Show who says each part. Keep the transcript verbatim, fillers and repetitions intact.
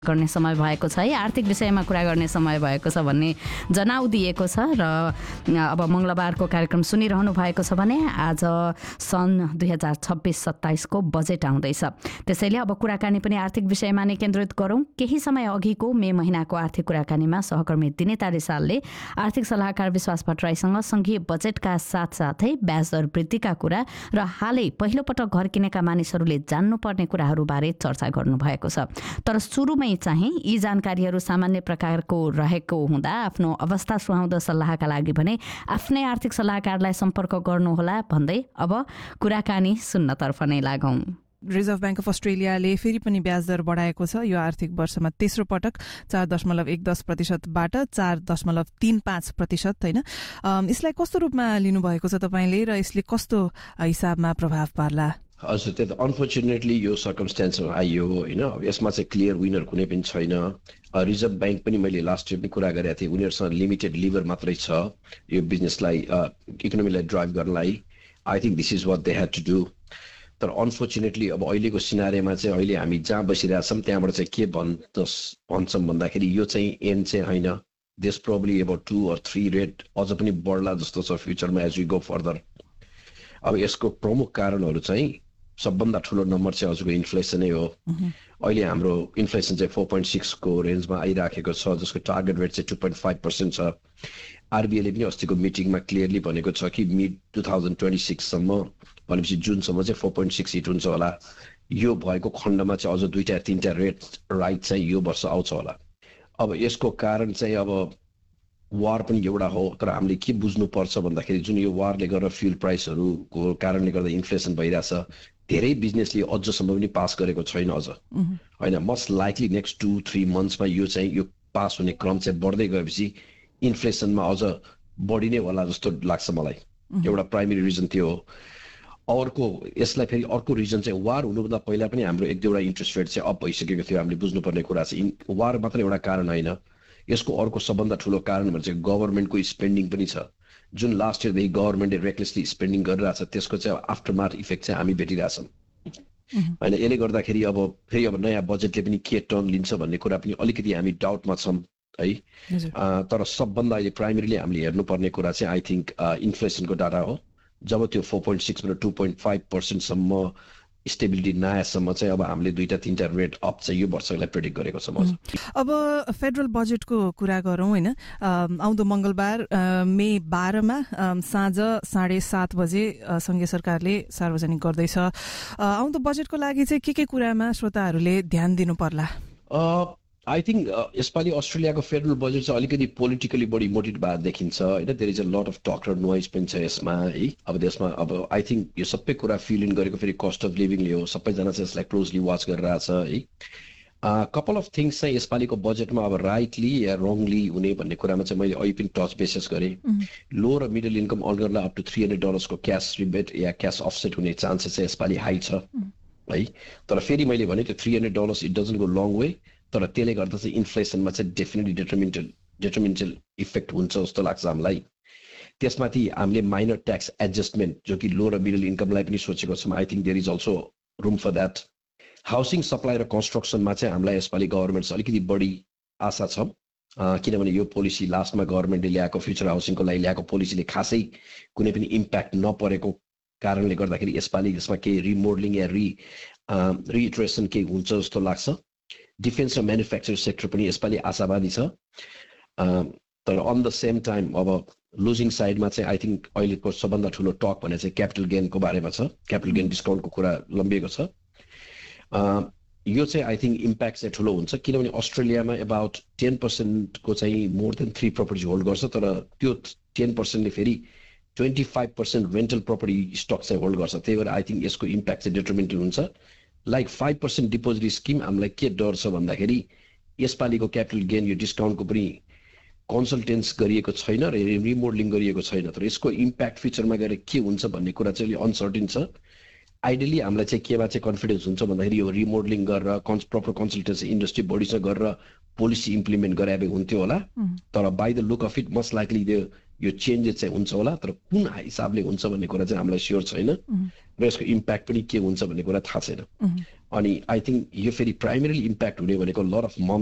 Speaker 1: गर्ने समय भएको छ है, आर्थिक विषयमा कुरा गर्ने समय भएको छ भन्ने जनाउ दिएको छ। र अब मङ्गलबारको कार्यक्रम सुनिरहनु भएको छ भने आज सन् दुई हजार छब्बिस सत्ताइसको बजेट आउँदैछ। त्यसैले अब कुराकानी पनि आर्थिक विषयमा नै केन्द्रित गरौँ। केही समय अघिको मे महिनाको आर्थिक कुराकानीमा सहकर्मी दिनेता रिसालले आर्थिक सल्लाहकार विश्वास भट्टराईसँग सङ्घीय बजेटका साथसाथै ब्याज दर वृद्धिका कुरा र हालै पहिलोपटक घर किनेका मानिसहरूले जान्नुपर्ने कुराहरूबारे चर्चा गर्नुभएको छ। तर सुरुमै चाहिँ यी जानकारीहरू सामान्य प्रकारको रहेको हुँदा आफ्नो अवस्था सुहाउँदो सल्लाहका लागि भने आफ्नै आर्थिक सल्लाहकारलाई सम्पर्क गर्नुहोला भन्दै अब कुराकानी सुन्नतर्फ नै लागौँ।
Speaker 2: रिजर्भ ब्याङ्क अफ अस्ट्रेलियाले फेरि पनि ब्याज दर बढाएको छ। यो आर्थिक वर्षमा तेस्रो पटक चार दशमलव एक दस प्रतिशतबाट चार दशमलव तीन पाँच प्रतिशत होइन। यसलाई कस्तो रूपमा लिनुभएको छ तपाईँले र यसले कस्तो हिसाबमा प्रभाव पार्ला?
Speaker 3: हजुर, त्यो त अनफर्चुनेटली यो सर्कमस्टेन्समा आइयो होइन। अब यसमा चाहिँ क्लियर विनर कुनै पनि छैन। रिजर्भ ब्याङ्क पनि मैले लास्ट इयर पनि कुरा गरेको थिएँ, उनीहरूसँग लिमिटेड लिभर मात्रै छ यो बिजनेसलाई इकोनोमीलाई ड्राइभ गर्नलाई। I think this is what they had to do. तर अनफर्चुनेटली अब अहिलेको सिनारीमा चाहिँ अहिले हामी जहाँ बसिरहेछौँ त्यहाँबाट चाहिँ के भन्छ भन्छौँ भन्दाखेरि यो चाहिँ एन्ड चाहिँ होइन। This probably about two or three rate अझ पनि बढ्ला जस्तो छ फ्युचरमा एज वी गो फर्दर। अब यसको प्रमुख कारणहरू चाहिँ सबभन्दा ठुलो नम्बर चाहिँ हजुरको इन्फ्लेसनै हो। अहिले हाम्रो इन्फ्लेसन चाहिँ फोर पोइन्ट सिक्सको रेन्जमा आइराखेको छ, जसको टार्गेट रेट चाहिँ टू पोइन्ट फाइभ पर्सेन्ट छ। आरबिआईले पनि अस्तिको मिटिङमा क्लियरली भनेको छ कि मिड टू थाउजन्ड ट्वेन्टी सिक्ससम्म भनेपछि जुनसम्म चाहिँ फोर पोइन्ट सिक्स हिट हुन्छ होला। यो भएको खण्डमा चाहिँ अझ दुईवटा तिनवटा रेट राइट चाहिँ यो वर्ष आउँछ होला। अब यसको कारण चाहिँ अब वार पनि एउटा हो, तर हामीले के बुझ्नुपर्छ भन्दाखेरि जुन यो वारले गर्दा फ्युल प्राइसहरूको कारणले गर्दा इन्फ्लेसन भइरहेछ, धेरै बिजनेसले अझसम्म पनि पास गरेको छैन अझ होइन। Most likely next two three मन्थ्समा यो चाहिँ यो पास हुने क्रम चाहिँ बढ्दै गएपछि इन्फ्लेसनमा अझ बढी नै होला जस्तो लाग्छ मलाई। एउटा प्राइमेरी रिजन त्यो हो। अर्को यसलाई फेरि अर्को रिजन चाहिँ वार हुनुभन्दा पहिला पनि हाम्रो एक दुईवटा इन्ट्रेस्ट रेट चाहिँ अप भइसकेको थियो। हामीले बुझ्नुपर्ने कुरा चाहिँ वार मात्र एउटा कारण होइन, यसको अर्को सबभन्दा ठुलो कारण भने चाहिँ गभर्मेन्टको स्पेन्डिङ पनि छ। जुन लास्ट इयरदेखि गभर्मेन्टले रेकलेसली स्पेन्डिङ गरिरहेछ त्यसको चाहिँ आफ्टर मार्थ इफेक्ट चाहिँ हामी भेटिरहेछौँ होइन। यसले गर्दाखेरि अब फेरि अब नयाँ बजेटले पनि के टर्न लिन्छ भन्ने कुरा पनि अलिकति हामी डाउटमा छौँ है। तर सबभन्दा अहिले प्राइमेरीली हामीले हेर्नुपर्ने कुरा चाहिँ आई थिङ्क इन्फ्लेसनको डाटा हो। जब त्यो four point सिक्सबाट two point five पर्सेन्टसम्म stability नआएसम्म चाहिँ अब हामीले दुईवटा तिनवटा रेट अप चाहिँ यो वर्षलाई प्रेडिक्ट गरेको छ।
Speaker 2: अब फेडरल बजेटको कुरा गरौँ होइन। आउँदो मङ्गलबार मे बाह्रमा साँझ साढे सात बजे सङ्घीय सरकारले सार्वजनिक गर्दैछ। आउँदो बजेटको लागि चाहिँ के के कुरामा श्रोताहरूले ध्यान दिनु पर्ला?
Speaker 3: आई थिङ्क यसपालि अस्ट्रेलियाको फेडरल बजेट चाहिँ अलिकति पोलिटिकली बढी मोटिभ भएर देखिन्छ होइन। There is a lot of talk र नोइज पनि छ यसमा है। अब त्यसमा अब आई थिङ्क यो सबै कुरा फिल इन गरेको फेरि कस्ट अफ लिभिङले हो। सबैजना चाहिँ यसलाई क्लोजली वाच गरिरहेछ है। कपाल अफ थिङ्स चाहिँ यसपालिको बजेटमा अब राइटली या रङली हुने भन्ने कुरामा चाहिँ मैले अहिले पनि टच बेसेस गरेँ। लो र middle income अर्नरलाई up to three hundred डलर्सको cash rebate yeah cash offset हुने चान्सेस चाहिँ यसपालि हाई छ है। तर फेरि मैले भने त्यो three hundred dollars it doesn't go long way, तर त्यसले गर्दा चाहिँ इन्फ्लेसनमा चाहिँ डेफिनेटली डेटर्मिनेन्टल डेटर्मिनेन्टल इफेक्ट हुन्छ जस्तो लाग्छ हामीलाई। त्यसमाथि हामीले माइनर ट्याक्स एडजस्टमेन्ट जो कि लो र मिडल इन्कमलाई पनि सोचेको छौँ। I think there is also room for that. Housing supply र कन्स्ट्रक्सनमा चाहिँ हामीलाई यसपालि गभर्मेन्ट अलिकति बढी आशा छ, किनभने यो पोलिसी लास्टमा गभर्मेन्टले ल्याएको फ्युचर हाउसिङको लागि ल्याएको पोलिसीले खासै कुनै पनि इम्प्याक्ट नपरेको कारणले गर्दाखेरि यसपालि यसमा केही रिमोडलिङ या रि रिइटरेसन केही हुन्छ जस्तो लाग्छ। डिफेन्स र म्यानुफ्याक्चर सेक्टर पनि यसपालि आशावादी छ। तर अन द सेम टाइम अब लुजिङ साइडमा चाहिँ आई थिङ्क अहिलेको सबभन्दा ठुलो टक भने चाहिँ क्यापिटल गेनको बारेमा छ। क्यापिटल गेन डिस्काउन्टको कुरा लम्बिएको छ। यो चाहिँ आई थिङ्क इम्प्याक्ट चाहिँ ठुलो हुन्छ, किनभने अस्ट्रेलियामा एबाउट टेन पर्सेन्टको चाहिँ more than three properties hold गर्छ। तर त्यो टेन पर्सेन्टले फेरि twenty five percent rental property stock चाहिँ होल्ड गर्छ। त्यही भएर आई थिङ्क यसको इम्प्याक्ट चाहिँ डिटर्मिनेन्टल हुन्छ। Like five percent deposit scheme हामीलाई के डर छ भन्दाखेरि यसपालिको क्यापिटल गेन यो डिस्काउन्टको पनि कन्सल्टेन्स गरिएको छैन र रिमोडलिङ गरिएको छैन। तर यसको इम्प्याक्ट फ्युचरमा गएर के हुन्छ भन्ने कुरा चाहिँ अलि अनसर्टेन छ। आइडियली हामीलाई चाहिँ केमा चाहिँ कन्फिडेन्स हुन्छ भन्दाखेरि यो रिमोडलिङ गरेर कन्स प्रपर कन्सल्टेन्सी इन्डस्ट्री बडीसँग गरेर पोलिसी इम्प्लिमेन्ट गराए हुन्थ्यो होला। तर by the look of it most likely त्यो यो चेन्जेस चाहिँ हुन्छ होला, तर कुन हिसाबले हुन्छ भन्ने कुरा चाहिँ हामीलाई स्योर छैन र यसको इम्प्याक्ट पनि के हुन्छ भन्ने कुरा थाहा छैन। अनि आई थिङ्क यो फेरि प्राइमेरीली इम्प्याक्ट हुने भनेको लट अफ मम्स